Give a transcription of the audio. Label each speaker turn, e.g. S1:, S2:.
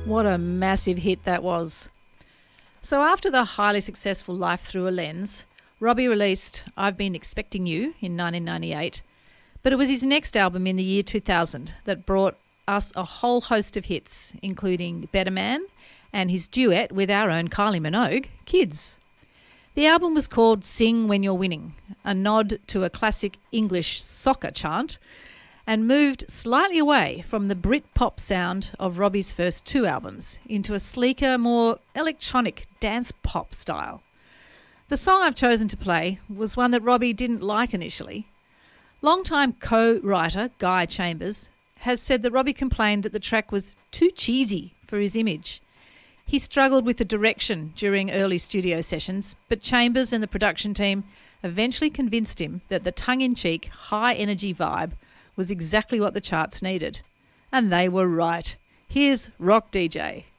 S1: What a massive hit that was. So after the highly successful Life Through a Lens, Robbie released I've Been Expecting You in 1998, but it was his next album in the year 2000 that brought us a whole host of hits, including Better Man and his duet with our own Kylie Minogue, Kids. The album was called Sing When You're Winning, a nod to a classic English soccer chant, and moved slightly away from the Brit-pop sound of Robbie's first two albums into a sleeker, more electronic dance pop style. The song I've chosen to play was one that Robbie didn't like initially. Longtime co-writer Guy Chambers has said that Robbie complained that the track was too cheesy for his image. He struggled with the direction during early studio sessions, but Chambers and the production team eventually convinced him that the tongue-in-cheek, high-energy vibe was exactly what the charts needed. And they were right. Here's Rock DJ.